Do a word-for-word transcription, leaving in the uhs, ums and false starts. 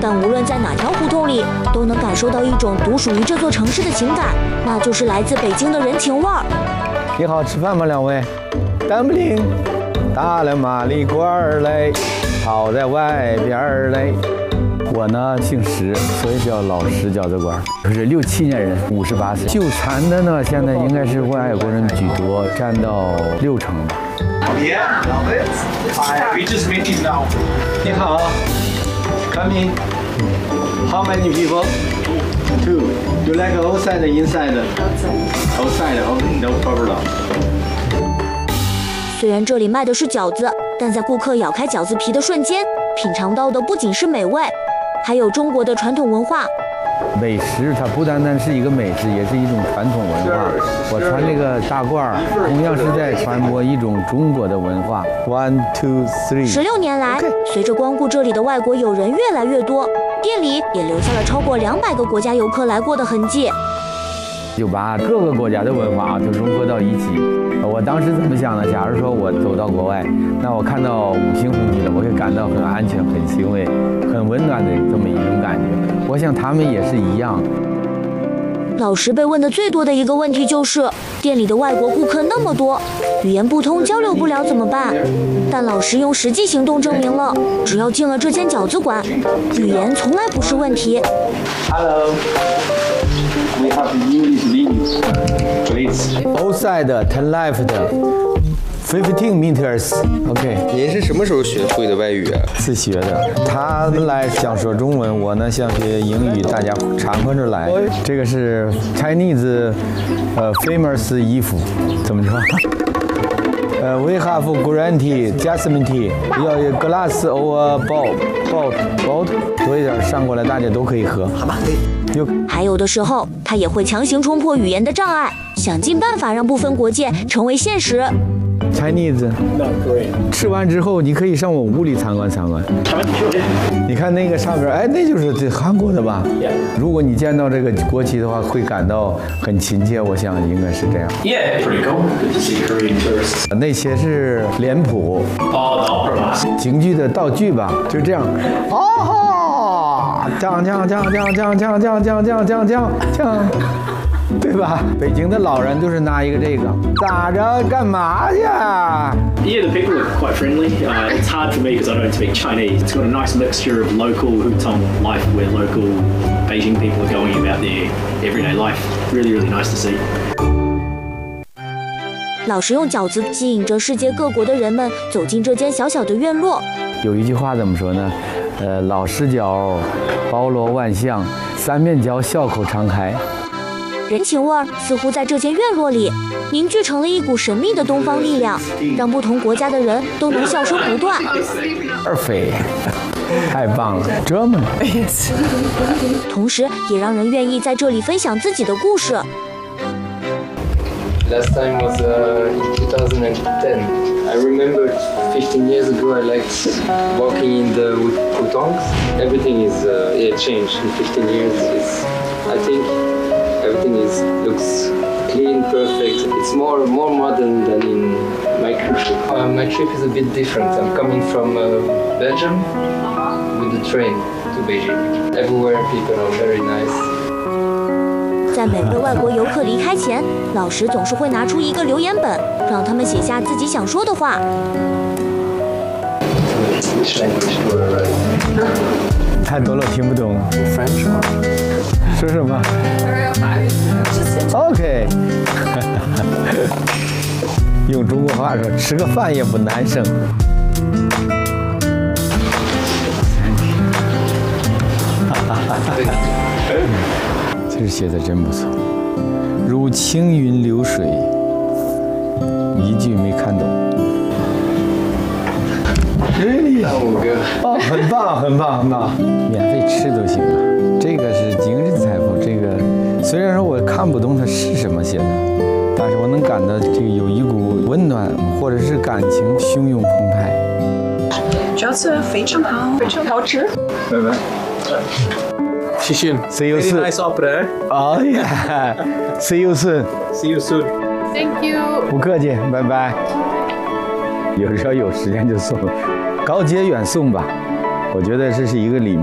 但无论在哪条胡同里，都能感受到一种独属于这座城市的情感，那就是来自北京的人情味儿。 你好，吃饭吗，两位？蛋不灵，打了马里罐儿嘞，跑在外边儿嘞。我呢姓石，所以叫老石饺子馆。是六七年人，五十八岁。就餐的呢，现在应该是外国人居多，占到六成吧。 Yeah, love it. Hi, we just finished now. 你好 ，Come in. How many people? Two. You like outside or inside? Outside. Oh, no problem. 虽然这里卖的是饺子，但在顾客咬开饺子皮的瞬间，品尝到的不仅是美味，还有中国的传统文化。 美食它不单单是一个美食，也是一种传统文化。我穿这个大褂儿，同样是在传播一种中国的文化。One, two, three。 十六年来， okay. 随着光顾这里的外国友人越来越多，店里也留下了超过两百个国家游客来过的痕迹。 就把各个国家的文化就融合到一起。我当时怎么想呢？假如说我走到国外，那我看到五星红旗了，我会感到很安全、很欣慰、很温暖的这么一种感觉。我想他们也是一样。 老石被问的最多的一个问题就是，店里的外国顾客那么多，语言不通，交流不了怎么办？但老石用实际行动证明了，只要进了这间饺子馆，语言从来不是问题。 Hello。We have the English menu, please. Outside, turn left, fifteen meters. OK. 您是什么时候学会的外语啊？ 自学的。他们来想说中文，我呢想学英语，大家掺和着来。这个是 Chinese， 呃 famous 衣服，怎么说？呃 ，We have green tea, jasmine tea. 要有 glass or bowl, bowl, bowl. 多一点上过来，大家都可以喝。好吧，可以。 还有的时候，他也会强行冲破语言的障碍，想尽办法让不分国界成为现实。 Chinese， 吃完之后你可以上我屋里参观参观。你看那个上边，哎，那就是这韩国的吧？如果你见到这个国旗的话，会感到很亲切。我想应该是这样。 Yeah, pretty cool. Good to see Korean tourists. 那些是脸谱， 哦， 京剧的道具吧，就这样。哦，降降降降降降降降降降降降。对吧？北京的老人就是拿一个这个，咋着？干嘛去？ Yeah, the people are quite friendly. Uh, it's hard for me because I don't speak Chinese. It's got a nice mixture of local Hutong life where local Beijing people are going about their everyday life. Really, really nice to see. 老石用饺子吸引着世界各国的人们走进这间小小的院落。 有一句话怎么说呢？呃，老石饺包罗万象，三面饺笑口常开。 人情味儿似乎在这间院落里凝聚成了一股神秘的东方力量，让不同国家的人都能笑声不断。 二飞，太棒了，这么同时也让人愿意在这里分享自己的故事。 Last time was uh, in two thousand ten. I remember fifteen years ago I liked walking in the Hutongs. Everything is uh, yeah, changed in fifteen years. It's, I think everything is looks clean, perfect. It's more more modern than in my country. Uh, my trip is a bit different. I'm coming from uh, Belgium with the train to Beijing. Everywhere people are very nice. 在每位外国游客离开前，老石总是会拿出一个留言本，让他们写下自己想说的话。 太多了，听不懂。French 说什么 ？OK 。用中国话说，吃个饭也不难生。这是写的真不错，如清云流水，一句没看懂。Really？ 哦，很棒，很棒，很棒，免费吃都行啊。这个是今日菜谱，这个虽然说我看不懂它是什么写的，但是我能感到这个有一股温暖，或者是感情汹涌澎湃。 饺子非常好，非常好吃。 拜拜。 谢谢 See you soon. Very nice opera. Oh yeah. See you soon. See you soon. Thank you. 不客气，拜拜。有时候有时间就送，高阶远送吧。我觉得这是一个礼貌。